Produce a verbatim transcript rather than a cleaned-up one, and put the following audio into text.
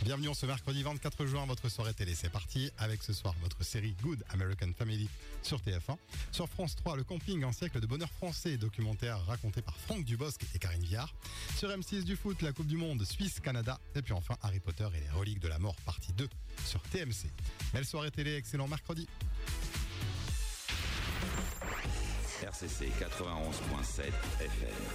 Bienvenue ce mercredi vingt-quatre juin, votre soirée télé, c'est parti. Avec ce soir, votre série Good American Family sur T F un. Sur France trois, Le Camping, un siècle de bonheur français, documentaire raconté par Franck Dubosc et Karine Viard. Sur M six, du foot, la Coupe du Monde, Suisse-Canada. Et puis enfin, Harry Potter et les reliques de la mort, partie deux sur T M C. Belle soirée télé, excellent mercredi. R C C quatre-vingt-onze virgule sept F M.